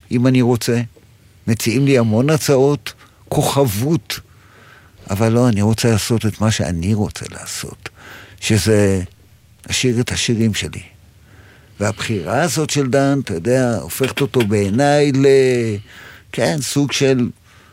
אם אני רוצה. מציעים לי המון הצעות, כוכבות, אבל לא, אני רוצה לעשות את מה שאני רוצה לעשות, שזה לשיר את השירים שלי. והבחירה הזאת של דן, אתה יודע, הופכת אותו בעיניי כן, סוג של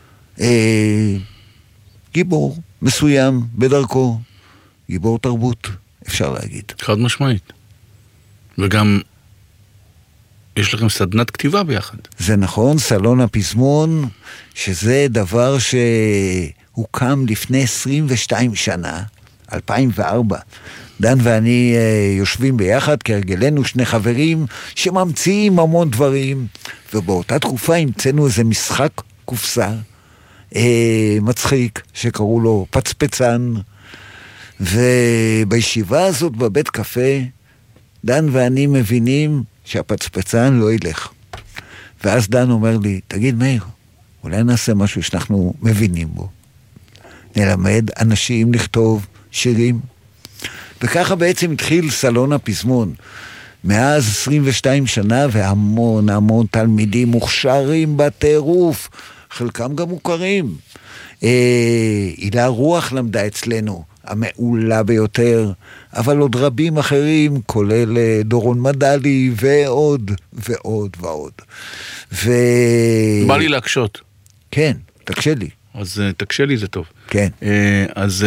גיבור מסוים בדרכו, גיבור תרבות, אפשר להגיד. חד משמעית. וגם יש לכם סדנת כתיבה ביחד. זה נכון, סלון הפזמון, שזה דבר שהוקם לפני 22 שנה, 2004. דן ואני יושבים ביחד, כהרגלנו שני חברים שממציאים המון דברים, ובאותה תקופה המצאנו איזה משחק קופסה, מצחיק, שקראו לו פצפצן, ובישיבה הזאת בבית קפה, דן ואני מבינים שהפצפצן לא ילך. ואז דן אומר לי, תגיד מאיר, אולי נעשה משהו שאנחנו מבינים בו. נלמד אנשים לכתוב שירים. וככה בעצם התחיל סלון הפזמון. מאז 22 שנה והמון המון תלמידים מוכשרים בטירוף, חלקם גם מוכרים. הילה רוח למדה אצלנו, המעולה ביותר, אבל עוד רבים אחרים, כולל דורון מדלי ועוד ועוד ועוד. בא לי להקשות. כן, תקשה לי. אז תקשה לי, זה טוב. כן. אז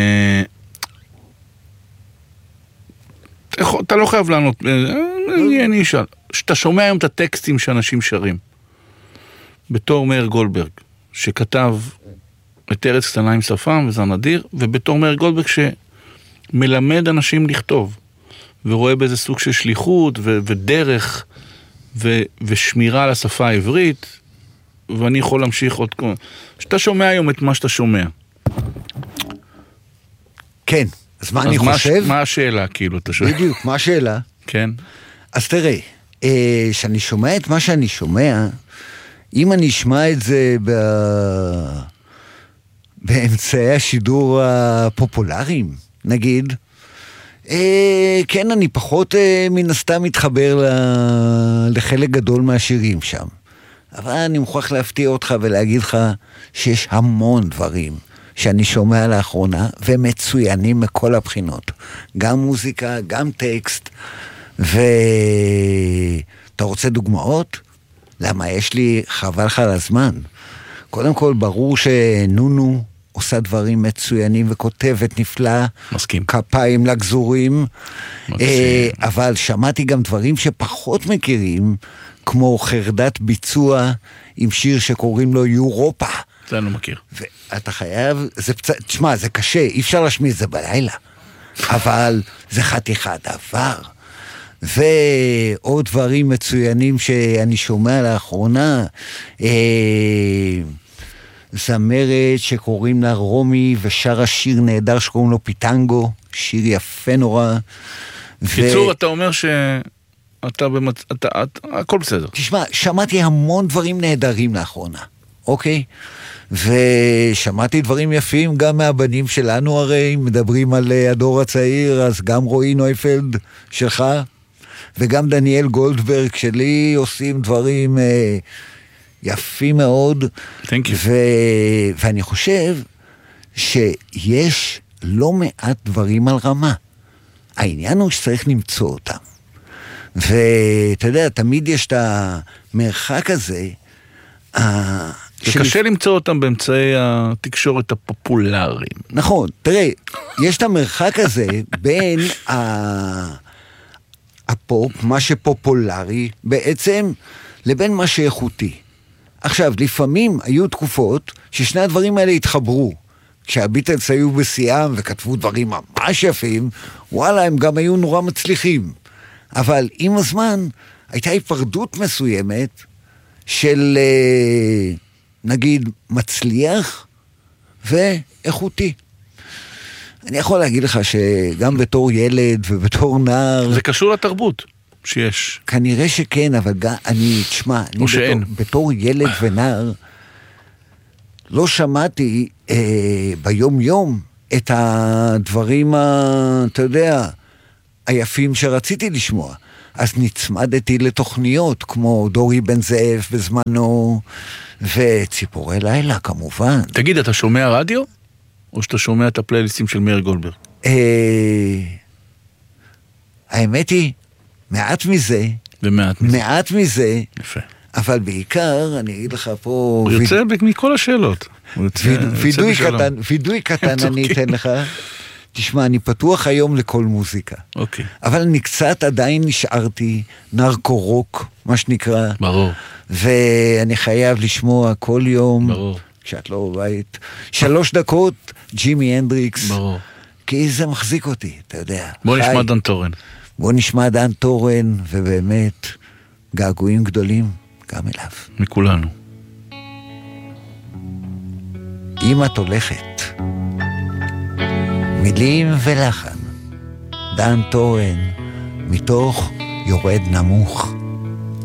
אתה לא חייב לענות, אני אשאל. שאתה שומע היום את הטקסטים שאנשים שרים, בתור מאיר גולדברג, שכתב את ארץ קטנה עם שפם, וזה נדיר, ובתור מאיר גולדברג שמלמד אנשים לכתוב, ורואה באיזה סוג של שליחות, ודרך, ושמירה על השפה העברית, ואני יכול להמשיך עוד כל... שאתה שומע היום את מה שאתה שומע. כן, אז מה אני חושב? מה השאלה, כאילו, אתה שואל? בדיוק, מה השאלה? כן. אז תראה, שאני שומע את מה שאני שומע, אם אני אשמע את זה באמצעי השידור הפופולריים, נגיד, כן, אני פחות מן הסתם מתחבר לחלק גדול מהשירים שם. אבל אני מוכרח להפתיע אותך ולהגיד לך שיש המון דברים שאני שומע לאחרונה, ומצוינים מכל הבחינות. גם מוזיקה, גם טקסט, ואתה רוצה דוגמאות? למה יש לי חבל לך על הזמן. קודם כל, ברור שנונו עושה דברים מצוינים וכותבת נפלא. מסכים. כפיים לגזורים. אבל שמעתי גם דברים שפחות מכירים, כמו חרדת ביצוע עם שיר שקוראים לו יורופה. זה אני לא מכיר. ואתה חייב, תשמע, זה קשה, אי אפשר להשמיע את זה בלילה. אבל זה חתיכת דבר. ועוד דברים מצוינים שאני שומע לאחרונה, זמרת שקוראים לה רומי, ושרה שיר נהדר שקוראים לו פיטנגו, שיר יפה נורא. קיצור, אתה אומר הכל בסדר. תשמע, שמעתי המון דברים נהדרים לאחרונה, אוקיי? ושמעתי דברים יפים גם מהבנים שלנו, הרי מדברים על הדור הצעיר, אז גם רועי נויפלד שלך, וגם דניאל גולדברג שלי עושים דברים יפים מאוד. Thank you. ואני חושב שיש לא מעט דברים על רמה. העניין הוא שצריך למצוא אותם. ואתה יודע, תמיד יש את המרחק הזה. זה קשה למצוא אותם באמצעי התקשורת הפופולריים. נכון, תראה, יש את המרחק הזה בין הפופ, מה שפופולרי בעצם, לבין מה שאיכותי. עכשיו, לפעמים היו תקופות ששני הדברים האלה התחברו. כשהביטלס היו בשיאם וכתבו דברים ממש יפים, וואלה, הם גם היו נורא מצליחים. אבל עם הזמן הייתה היפרדות מסוימת של, נגיד, מצליח ואיכותי. אני יכול להגיד לך שגם בתור ילד ובתור נער... זה קשור לתרבות שיש. כנראה שכן, אבל תשמע, בתור ילד ונער, לא שמעתי ביום יום את הדברים, אתה יודע, היפים שרציתי לשמוע. אז נצמדתי לתוכניות כמו דורי בן זאב בזמנו, וציפורי לילה כמובן. תגיד, אתה שומע רדיו? או שאתה שומע את הפלייליסטים של מאיר גולדברג? האמת היא, מעט מזה. ומעט מזה. מעט מזה. יפה. אבל בעיקר, אני אגיד לך פה... הוא יוצא מכל השאלות. וידוי קטן אני אתן לך. תשמע, אני פתוח היום לכל מוזיקה. אוקיי. אבל אני קצת עדיין נשארתי נרקו-רוק, מה שנקרא. ברור. ואני חייב לשמוע כל יום. ברור. כשאת לא בבית. 3 דקות, ג'ימי הנדריקס. ברור. כי זה מחזיק אותי, אתה יודע. בוא נשמע דן טורן. בוא נשמע דן טורן, ובאמת, געגועים גדולים גם אליו. מכולנו. אם את הולכת, מילים ולחן, דן טורן, מתוך יורד נמוך.